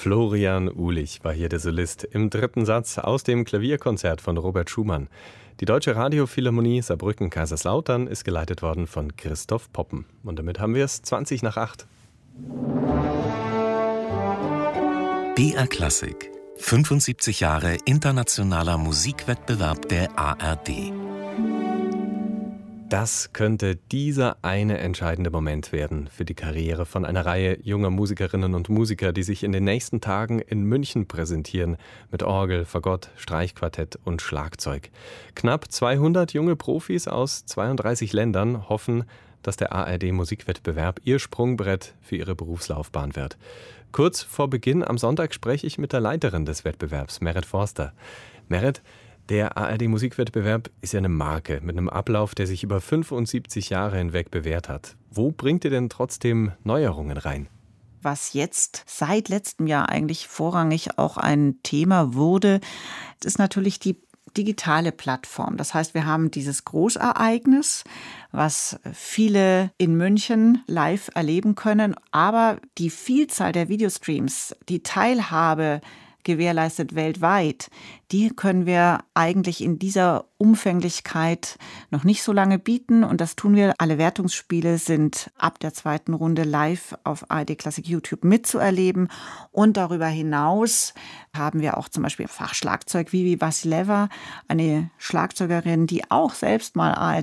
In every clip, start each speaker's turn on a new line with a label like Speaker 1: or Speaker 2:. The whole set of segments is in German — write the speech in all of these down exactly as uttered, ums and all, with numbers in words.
Speaker 1: Florian Uhlich war hier der Solist im dritten Satz aus dem Klavierkonzert von Robert Schumann. Die Deutsche Radiophilharmonie Saarbrücken-Kaiserslautern ist geleitet worden von Christoph Poppen. Und damit haben wir es zwanzig nach acht.
Speaker 2: B R Klassik. fünfundsiebzig Jahre internationaler Musikwettbewerb der A R D.
Speaker 1: Das könnte dieser eine entscheidende Moment werden für die Karriere von einer Reihe junger Musikerinnen und Musiker, die sich in den nächsten Tagen in München präsentieren mit Orgel, Fagott, Streichquartett und Schlagzeug. Knapp zweihundert junge Profis aus zweiunddreißig Ländern hoffen, dass der A R D-Musikwettbewerb ihr Sprungbrett für ihre Berufslaufbahn wird. Kurz vor Beginn am Sonntag spreche ich mit der Leiterin des Wettbewerbs, Merit Forster. Merit, der A R D-Musikwettbewerb ist ja eine Marke mit einem Ablauf, der sich über fünfundsiebzig Jahre hinweg bewährt hat. Wo bringt ihr denn trotzdem Neuerungen rein?
Speaker 3: Was jetzt seit letztem Jahr eigentlich vorrangig auch ein Thema wurde, ist natürlich die digitale Plattform. Das heißt, wir haben dieses Großereignis, was viele in München live erleben können, aber die Vielzahl der Videostreams, die Teilhabe gewährleistet weltweit, die können wir eigentlich in dieser Umfänglichkeit noch nicht so lange bieten. Und das tun wir. Alle Wertungsspiele sind ab der zweiten Runde live auf A R D Klassik YouTube mitzuerleben. Und darüber hinaus haben wir auch zum Beispiel Fachschlagzeug Vivi Vassileva, eine Schlagzeugerin, die auch selbst mal A R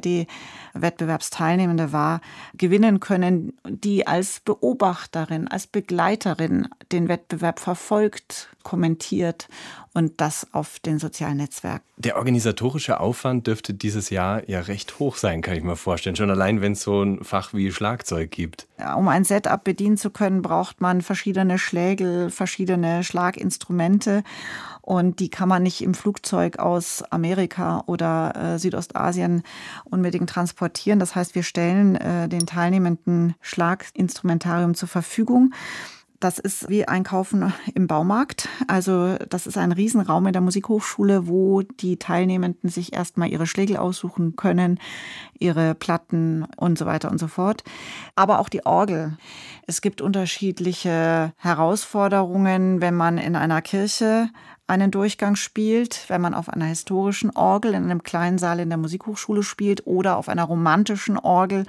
Speaker 3: D-Wettbewerbsteilnehmende war, gewinnen können, die als Beobachterin, als Begleiterin den Wettbewerb verfolgt, kommentiert und das auf den sozialen Netzwerken.
Speaker 1: Der organisatorische Aufwand dürfte dieses Jahr ja recht hoch sein, kann ich mir vorstellen. Schon allein, wenn es so ein Fach wie Schlagzeug gibt.
Speaker 3: Ja, um ein Setup bedienen zu können, braucht man verschiedene Schlägel, verschiedene Schlaginstrumente. Und die kann man nicht im Flugzeug aus Amerika oder äh, Südostasien unbedingt transportieren. Das heißt, wir stellen äh, den Teilnehmenden Schlaginstrumentarium zur Verfügung. Das ist wie Einkaufen im Baumarkt. Also das ist ein Riesenraum in der Musikhochschule, wo die Teilnehmenden sich erstmal ihre Schlägel aussuchen können, ihre Platten und so weiter und so fort. Aber auch die Orgel. Es gibt unterschiedliche Herausforderungen, wenn man in einer Kirche einen Durchgang spielt, wenn man auf einer historischen Orgel in einem kleinen Saal in der Musikhochschule spielt oder auf einer romantischen Orgel.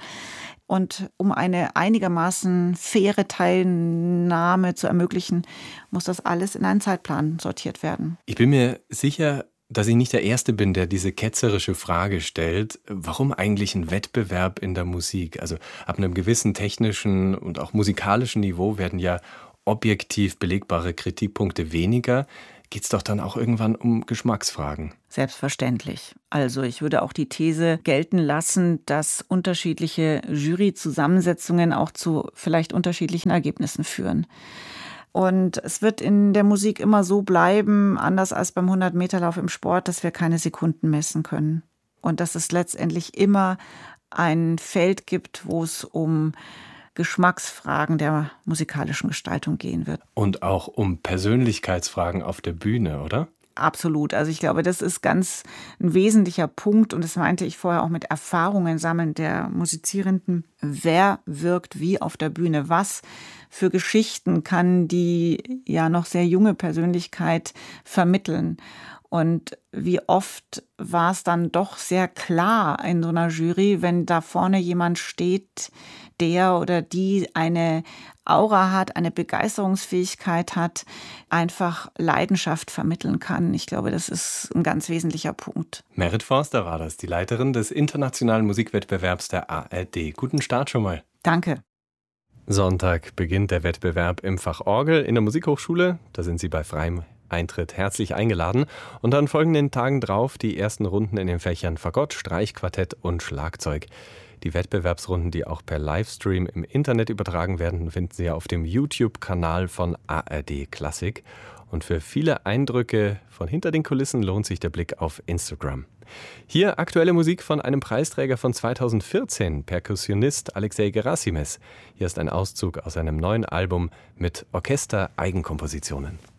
Speaker 3: Und um eine einigermaßen faire Teilnahme zu ermöglichen, muss das alles in einen Zeitplan sortiert werden.
Speaker 1: Ich bin mir sicher, dass ich nicht der Erste bin, der diese ketzerische Frage stellt, warum eigentlich ein Wettbewerb in der Musik? Also ab einem gewissen technischen und auch musikalischen Niveau werden ja objektiv belegbare Kritikpunkte weniger. Geht es doch dann auch irgendwann um Geschmacksfragen.
Speaker 3: Selbstverständlich. Also ich würde auch die These gelten lassen, dass unterschiedliche Juryzusammensetzungen auch zu vielleicht unterschiedlichen Ergebnissen führen. Und es wird in der Musik immer so bleiben, anders als beim hundert-Meter-Lauf im Sport, dass wir keine Sekunden messen können. Und dass es letztendlich immer ein Feld gibt, wo es um Geschmacksfragen der musikalischen Gestaltung gehen wird.
Speaker 1: Und auch um Persönlichkeitsfragen auf der Bühne, oder?
Speaker 3: Absolut. Also ich glaube, das ist ganz ein wesentlicher Punkt und das meinte ich vorher auch mit Erfahrungen sammeln der Musizierenden. Wer wirkt wie auf der Bühne? Was für Geschichten kann die ja noch sehr junge Persönlichkeit vermitteln? Und wie oft war es dann doch sehr klar in so einer Jury, wenn da vorne jemand steht, der oder die eine Aura hat, eine Begeisterungsfähigkeit hat, einfach Leidenschaft vermitteln kann. Ich glaube, das ist ein ganz wesentlicher Punkt.
Speaker 1: Merit Forster war das, die Leiterin des internationalen Musikwettbewerbs der A R D. Guten Start schon mal.
Speaker 3: Danke.
Speaker 1: Sonntag beginnt der Wettbewerb im Fach Orgel in der Musikhochschule. Da sind Sie bei freiem Eintritt herzlich eingeladen. Und an folgenden Tagen drauf die ersten Runden in den Fächern Fagott, Streichquartett und Schlagzeug. Die Wettbewerbsrunden, die auch per Livestream im Internet übertragen werden, finden Sie ja auf dem YouTube-Kanal von A R D Klassik. Und für viele Eindrücke von hinter den Kulissen lohnt sich der Blick auf Instagram. Hier aktuelle Musik von einem Preisträger von zweitausendvierzehn, Perkussionist Alexei Gerassimes. Hier ist ein Auszug aus einem neuen Album mit Orchester-Eigenkompositionen.